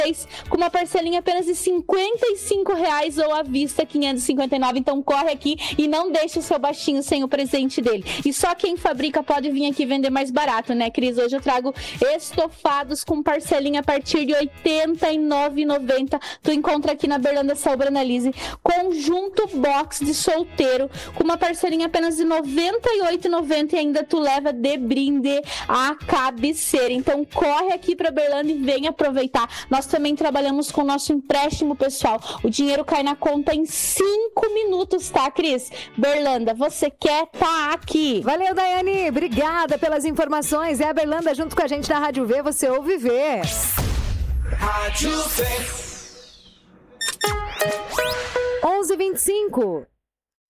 com uma parcelinha apenas de R$55 ou à vista R$559. Então corre aqui e não deixe o seu baixinho sem o presente dele. E só quem fabrica pode vir aqui vender mais barato, né, Cris? Hoje eu trago estofados com parcelinha a partir de R$89,90. Tu encontra aqui na Berlanda Sauber Analise. Conjunto box de solteiro com uma parcelinha apenas de R$98,90 e ainda tu leva de brinde a cabeceira. Então corre aqui para Berlanda e vem aproveitar. Nós também trabalhamos com o nosso empréstimo, pessoal. O dinheiro cai na conta em 5 minutos, tá, Cris? Berlanda, você quer? Tá aqui. Valeu, Daiane. Obrigada pelas informações. É a Berlanda junto com a gente na Rádio V. Você ouve ver. Rádio V. 11h25.